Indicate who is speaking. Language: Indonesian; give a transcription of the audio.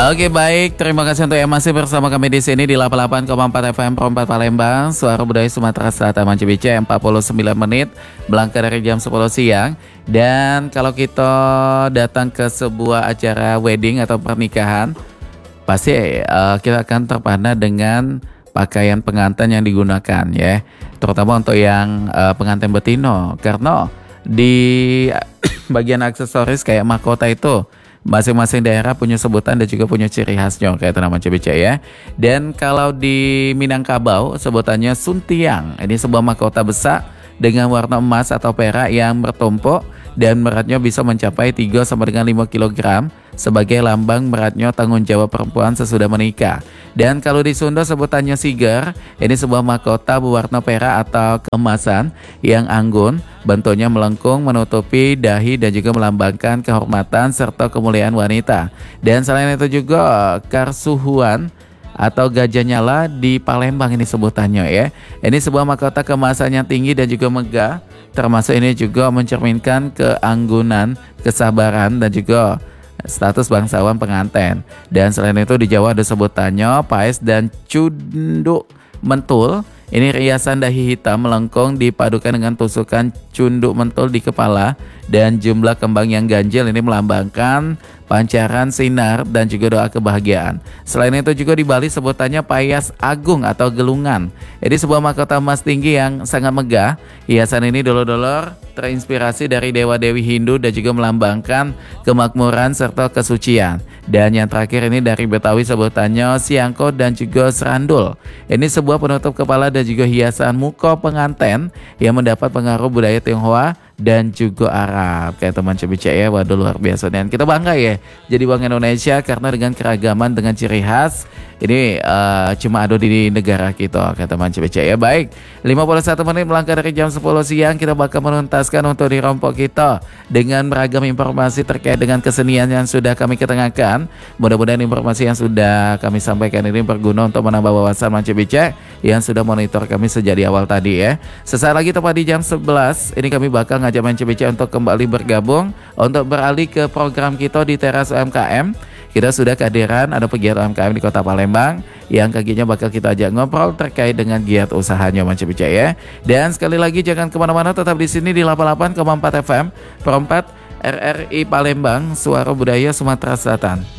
Speaker 1: Oke baik, terima kasih untuk yang masih bersama kami di sini di 88,4 FM Perempat Palembang, Suara Budaya Sumatera Selatan Manci Bica 49 menit, melangkah dari jam 10 siang. Dan kalau kita datang ke sebuah acara wedding atau pernikahan, pasti kita akan terpana dengan pakaian pengantin yang digunakan ya, terutama untuk yang pengantin betina, karena di bagian aksesoris kayak mahkota itu masing-masing daerah punya sebutan dan juga punya ciri khasnya kayak itu nama CBC ya. Dan kalau di Minangkabau sebutannya suntiang. Ini sebuah mahkota besar dengan warna emas atau perak yang bertumpuk dan beratnya bisa mencapai 3 sampai dengan 5 kg sebagai lambang beratnya tanggung jawab perempuan sesudah menikah. Dan kalau di Sunda sebutannya siger, ini sebuah mahkota berwarna perak atau keemasan yang anggun, bentuknya melengkung menutupi dahi dan juga melambangkan kehormatan serta kemuliaan wanita. Dan selain itu juga karsuhuan atau gajah nyala di Palembang ini sebutannya ya. Ini sebuah mahkota keemasan yang tinggi dan juga megah, termasuk ini juga mencerminkan keanggunan, kesabaran dan juga status bangsawan pengantin. Dan selain itu di Jawa ada sebutannya paes dan cunduk mentul. Ini riasan dahi hitam melengkung dipadukan dengan tusukan cunduk mentul di kepala dan jumlah kembang yang ganjil ini melambangkan pancaran sinar dan juga doa kebahagiaan. Selain itu juga di Bali sebutannya payas agung atau gelungan. Ini sebuah mahkota emas tinggi yang sangat megah. Hiasan ini dolor-dolor terinspirasi dari dewa-dewi Hindu dan juga melambangkan kemakmuran serta kesucian. Dan yang terakhir ini dari Betawi sebutannya siangko dan juga serandul. Ini sebuah penutup kepala dan juga hiasan muka pengantin yang mendapat pengaruh budaya Tionghoa dan juga Arab. Kayak teman cebica ya, waduh luar biasa. Dan kita bangga ya jadi Bank Indonesia karena dengan keragaman, dengan ciri khas ini cuma ada di negara kita, kayak teman cebica ya. Baik, 51 menit melangkah dari jam 10 siang, kita bakal menuntaskan untuk di rompok kita dengan beragam informasi terkait dengan kesenian yang sudah kami ketengahkan. Mudah-mudahan informasi yang sudah kami sampaikan ini berguna untuk menambah wawasan Manci Bica yang sudah monitor kami sejak di awal tadi ya. Sesaat lagi tepat di jam 11 ini kami bakal ngajak Manci Bica untuk kembali bergabung untuk beralih ke program kita di Teras UMKM. Kita sudah kehadiran ada pegiat UMKM di Kota Palembang yang kakinya bakal kita ajak ngobrol terkait dengan giat usahanya Manci Bica ya. Dan sekali lagi jangan kemana-mana, tetap di sini di 88,4 FM Perempat RRI Palembang, Suara Budaya Sumatera Selatan.